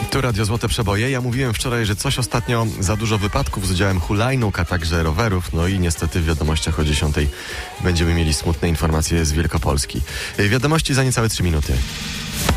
Tu Radio Złote Przeboje. Ja mówiłem wczoraj, że coś ostatnio za dużo wypadków z udziałem hulajnóg, a także rowerów. No i niestety w wiadomościach o 10:00 będziemy mieli smutne informacje z Wielkopolski. Wiadomości za niecałe 3 minuty.